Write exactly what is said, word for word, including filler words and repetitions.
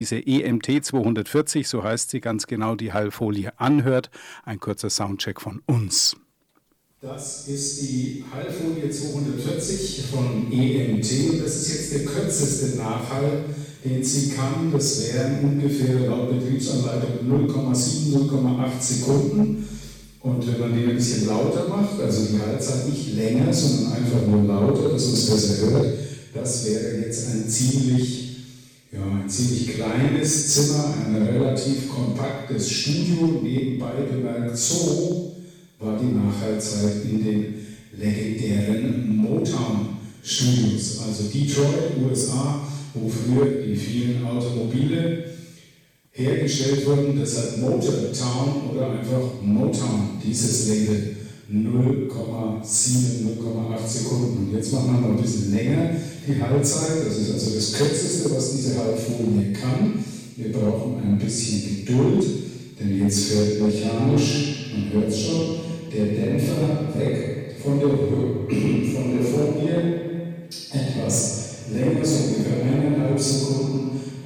diese E M T zweihundertvierzig, so heißt sie ganz genau, die Hallfolie anhört. Ein kurzer Soundcheck von uns. Das ist die Hallfolie zweihundertvierzig von E M T und das ist jetzt der kürzeste Nachhall, den sie kann. Das wären ungefähr laut Betriebsanleitung null Komma sieben, null Komma acht Sekunden. Und wenn man den ein bisschen lauter macht, also die Hallzeit nicht länger, sondern einfach nur lauter, dass man es besser hört, das wäre jetzt ein ziemlich Ja, ein ziemlich kleines Zimmer, ein relativ kompaktes Studio. Nebenbei bemerkt, so war die Nachhallzeit in den legendären Motown-Studios, also Detroit, U S A, wo früher die vielen Automobile hergestellt wurden. Deshalb Motortown oder einfach Motown, dieses Label. null Komma sieben, null Komma acht Sekunden. Und jetzt machen wir noch ein bisschen länger die Hallzeit. Das ist also das Kürzeste, was diese Hallfolie kann. Wir brauchen ein bisschen Geduld, denn jetzt fährt mechanisch, man hört es schon, der Dämpfer